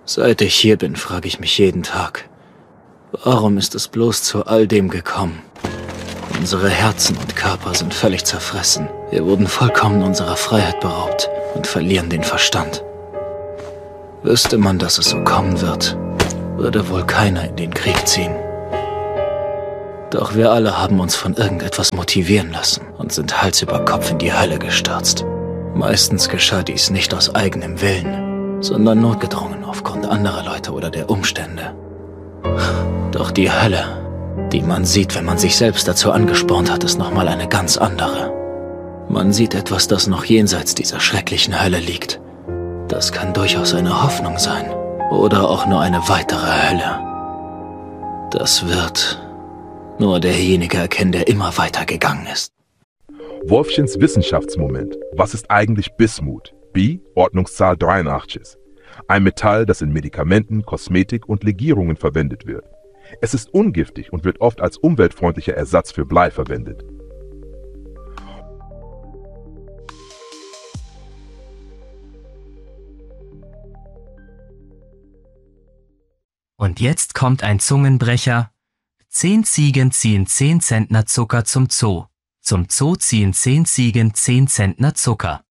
Seit ich hier bin, frage ich mich jeden Tag, warum ist es bloß zu all dem gekommen? Unsere Herzen und Körper sind völlig zerfressen. Wir wurden vollkommen unserer Freiheit beraubt und verlieren den Verstand. Wüsste man, dass es so kommen wird, würde wohl keiner in den Krieg ziehen. Doch wir alle haben uns von irgendetwas motivieren lassen und sind Hals über Kopf in die Hölle gestürzt. Meistens geschah dies nicht aus eigenem Willen, sondern notgedrungen aufgrund anderer Leute oder der Umstände. Doch die Hölle, die man sieht, wenn man sich selbst dazu angespornt hat, ist nochmal eine ganz andere. Man sieht etwas, das noch jenseits dieser schrecklichen Hölle liegt. Das kann durchaus eine Hoffnung sein oder auch nur eine weitere Hölle. Das wird nur derjenige erkennen, der immer weitergegangen ist. Wolfchens Wissenschaftsmoment. Was ist eigentlich Bismut? Bi, Ordnungszahl 83. Ein Metall, das in Medikamenten, Kosmetik und Legierungen verwendet wird. Es ist ungiftig und wird oft als umweltfreundlicher Ersatz für Blei verwendet. Und jetzt kommt ein Zungenbrecher. 10 Ziegen ziehen 10 Zentner Zucker zum Zoo. Zum Zoo ziehen 10 Ziegen 10 Zentner Zucker.